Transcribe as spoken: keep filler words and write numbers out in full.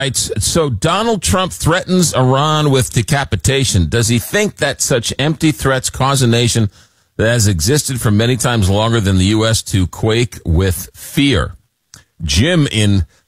So Donald Trump threatens Iran with decapitation. Does he think that such empty threats cause a nation that has existed for many times longer than the U S to quake with fear? Jim in